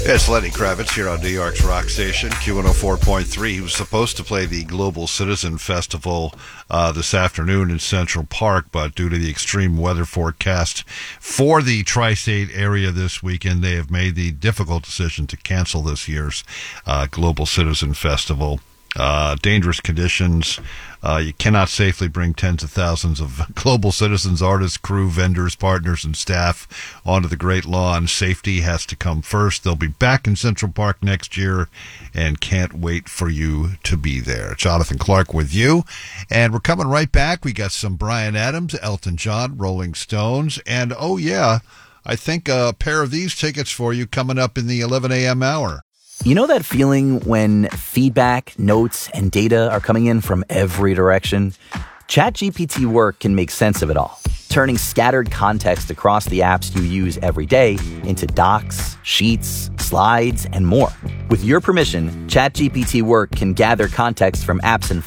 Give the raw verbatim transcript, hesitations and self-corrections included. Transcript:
It's Lenny Kravitz here on New York's rock station, Q one oh four point three. He was supposed to play the Global Citizen Festival uh, this afternoon in Central Park, but due to the extreme weather forecast for the tri-state area this weekend, they have made the difficult decision to cancel this year's uh, Global Citizen Festival. Uh, dangerous conditions. Uh, you cannot safely bring tens of thousands of global citizens, artists, crew, vendors, partners, and staff onto the Great Lawn. Safety has to come first. They'll be back in Central Park next year and can't wait for you to be there. Jonathan Clark with you. And we're coming right back. We got some Bryan Adams, Elton John, Rolling Stones, and oh yeah, I think a pair of these tickets for you coming up in the eleven a.m. hour. You know that feeling when feedback, notes, and data are coming in from every direction? ChatGPT Work can make sense of it all, turning scattered context across the apps you use every day into docs, sheets, slides, and more. With your permission, ChatGPT Work can gather context from apps and